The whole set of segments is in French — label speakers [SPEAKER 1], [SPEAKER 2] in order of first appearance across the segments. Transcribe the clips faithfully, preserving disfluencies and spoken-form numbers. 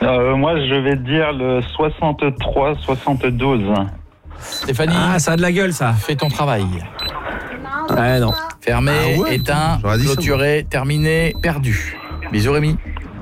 [SPEAKER 1] Euh, moi, je vais dire le soixante-trois soixante-douze.
[SPEAKER 2] Stéphanie,
[SPEAKER 3] Ah, ça a de la gueule, ça.
[SPEAKER 2] fais ton travail.
[SPEAKER 3] Ouais, non.
[SPEAKER 2] Fermé,
[SPEAKER 4] Ah ouais,
[SPEAKER 2] éteint,
[SPEAKER 4] j'aurais dit ça,
[SPEAKER 2] clôturé, terminé, perdu. Bisous Rémi.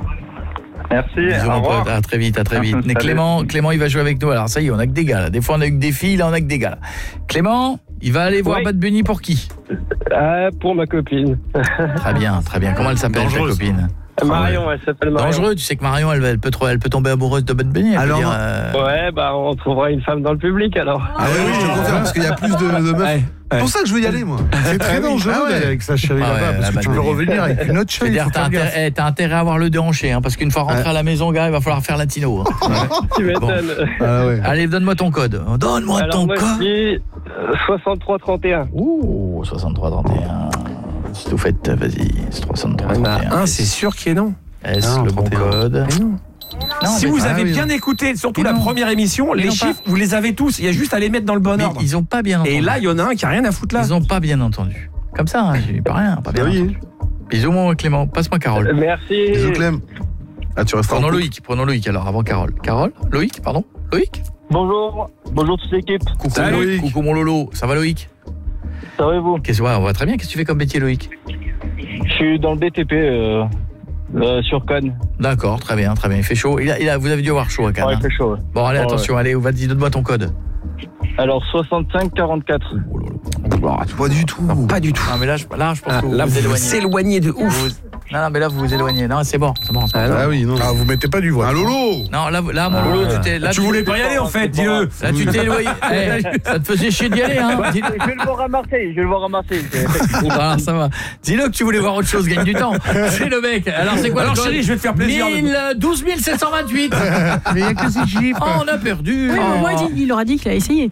[SPEAKER 1] Merci,
[SPEAKER 2] Bisous
[SPEAKER 1] au
[SPEAKER 2] mon
[SPEAKER 1] revoir.
[SPEAKER 2] pote, à très vite, à très vite. Mais
[SPEAKER 1] Salut.
[SPEAKER 2] Clément, Clément, il va jouer avec nous. Alors ça y est, on a que des gars là. Des fois on a que des filles, là on a que des gars là. Clément, il va aller voir
[SPEAKER 5] Oui.
[SPEAKER 2] Bad Bunny pour qui?
[SPEAKER 5] Ah, pour ma copine.
[SPEAKER 2] Très bien, très bien. Comment elle s'appelle ta
[SPEAKER 4] Dangereuse.
[SPEAKER 2] copine?
[SPEAKER 5] Marion, elle s'appelle Marion.
[SPEAKER 2] Dangereux, tu sais que Marion, elle, elle peut trop, elle peut tomber amoureuse de Bad Bunny. Elle peut
[SPEAKER 4] Alors,
[SPEAKER 2] dire,
[SPEAKER 4] non.
[SPEAKER 2] euh,
[SPEAKER 5] Ouais, bah on trouvera une femme dans le public alors.
[SPEAKER 4] Ah oui, oui, je te confirme, parce qu'il y a plus de, de meufs.
[SPEAKER 3] Ouais,
[SPEAKER 4] C'est
[SPEAKER 3] ouais.
[SPEAKER 4] pour ça que je veux y aller, moi.
[SPEAKER 6] C'est très dangereux
[SPEAKER 4] Ah ouais.
[SPEAKER 6] d'aller avec sa chérie
[SPEAKER 2] Ah ouais,
[SPEAKER 6] là-bas,
[SPEAKER 2] la
[SPEAKER 6] parce que
[SPEAKER 2] Bad
[SPEAKER 6] tu peux
[SPEAKER 2] Bunny.
[SPEAKER 6] revenir avec une autre
[SPEAKER 2] je veux
[SPEAKER 6] chérie.
[SPEAKER 2] dire,
[SPEAKER 6] faut
[SPEAKER 2] t'as
[SPEAKER 6] faire
[SPEAKER 2] intérêt,
[SPEAKER 6] gaffe.
[SPEAKER 2] eh, t'as intérêt à avoir le déhanché, hein, parce qu'une fois rentré
[SPEAKER 4] Ouais.
[SPEAKER 2] à la maison, gars, il va falloir faire latino. Hein.
[SPEAKER 5] Tu m'étonnes.
[SPEAKER 4] Ah ouais.
[SPEAKER 2] Allez, donne-moi ton code. Donne-moi
[SPEAKER 5] Alors
[SPEAKER 2] ton
[SPEAKER 5] moi
[SPEAKER 2] code.
[SPEAKER 5] je dis euh, soixante-trois trente et un.
[SPEAKER 2] Ouh, soixante-trois trente et un. C'est tout fait, vas-y. C'est soixante-trois
[SPEAKER 3] Il y en
[SPEAKER 2] trente et un.
[SPEAKER 3] a un, c'est sûr qu'il est non.
[SPEAKER 2] Est-ce
[SPEAKER 4] Non,
[SPEAKER 2] le bon
[SPEAKER 4] trente et un.
[SPEAKER 2] code?
[SPEAKER 3] Mais non.
[SPEAKER 2] Non,
[SPEAKER 3] Si
[SPEAKER 2] mais-
[SPEAKER 3] vous
[SPEAKER 4] ah
[SPEAKER 3] avez
[SPEAKER 4] oui,
[SPEAKER 3] bien
[SPEAKER 4] non.
[SPEAKER 3] écouté, surtout
[SPEAKER 2] Mais
[SPEAKER 3] la
[SPEAKER 2] non.
[SPEAKER 3] première émission,
[SPEAKER 2] Mais
[SPEAKER 3] les
[SPEAKER 2] non, pas.
[SPEAKER 3] chiffres, vous les avez tous. Il y a juste à les mettre dans le bon
[SPEAKER 2] mais
[SPEAKER 3] ordre.
[SPEAKER 2] ils ont pas bien entendu.
[SPEAKER 3] Et là, il y en a un qui a rien à foutre là.
[SPEAKER 2] Ils ont pas bien entendu. Comme ça, hein, j'ai pas rien, pas bien
[SPEAKER 4] Ah oui.
[SPEAKER 2] entendu. Bisous mon Clément, passe-moi Carole.
[SPEAKER 5] Merci.
[SPEAKER 4] Bisous, Clem. Ah, tu restes en
[SPEAKER 2] Prenons
[SPEAKER 4] couple.
[SPEAKER 2] Loïc, prenons Loïc alors avant Carole. Carole, Loïc, pardon. Loïc.
[SPEAKER 1] Bonjour, bonjour toute l'équipe.
[SPEAKER 2] Coucou,
[SPEAKER 4] Salut,
[SPEAKER 2] Loïc.
[SPEAKER 4] Loïc.
[SPEAKER 2] Coucou mon Lolo, ça va Loïc?
[SPEAKER 1] Ça va et vous?
[SPEAKER 2] Qu'est-ce ouais, on va très bien. Qu'est-ce que tu fais comme métier Loïc?
[SPEAKER 1] Je suis dans le B T P euh, euh, sur Cannes.
[SPEAKER 2] D'accord, très bien, très bien. Il fait chaud. Il a, il a, vous avez dû avoir chaud à Cannes.
[SPEAKER 1] Ouais,
[SPEAKER 2] hein.
[SPEAKER 1] il fait chaud. ouais.
[SPEAKER 2] Bon allez,
[SPEAKER 1] Ouais,
[SPEAKER 2] attention, allez, vas-y, donne-moi ton code.
[SPEAKER 1] Alors soixante-cinq quarante-quatre.
[SPEAKER 2] Oh là là.
[SPEAKER 4] Pas du tout.
[SPEAKER 3] Pas du tout.
[SPEAKER 2] Non mais là, je, là, je pense
[SPEAKER 3] Ah,
[SPEAKER 2] que vous
[SPEAKER 3] là,
[SPEAKER 2] vous
[SPEAKER 3] vous vous
[SPEAKER 2] éloignez.
[SPEAKER 3] éloignez de
[SPEAKER 2] Vous-
[SPEAKER 3] ouf.
[SPEAKER 2] Non, non, mais là vous vous éloignez. Non, c'est bon, c'est bon. c'est bon.
[SPEAKER 3] Ah, non.
[SPEAKER 4] Ah oui, non.
[SPEAKER 6] Ah, vous mettez pas du voile.
[SPEAKER 4] Un Lolo.
[SPEAKER 2] Non, là, là mon Lolo, tu t'es là.
[SPEAKER 3] Tu voulais pas y aller en fait, dis-le.
[SPEAKER 2] Là, tu t'es éloigné. Eh, ça te faisait chier d'y aller, hein. Dis-
[SPEAKER 1] Je vais le voir à Marseille, je vais le voir à Marseille.
[SPEAKER 2] Voilà, ça va. Dis-le que tu voulais voir autre chose, gagne du temps. C'est le mec. Alors, c'est quoi
[SPEAKER 3] Alors
[SPEAKER 2] le code?
[SPEAKER 3] chérie, je vais te faire plaisir.
[SPEAKER 2] mille, douze mille sept cent vingt-huit.
[SPEAKER 6] Mais il y a que ces chiffres.
[SPEAKER 2] Oh, on a perdu.
[SPEAKER 7] Oui, mais
[SPEAKER 2] Oh.
[SPEAKER 7] moi, il il aura dit qu'il a essayé.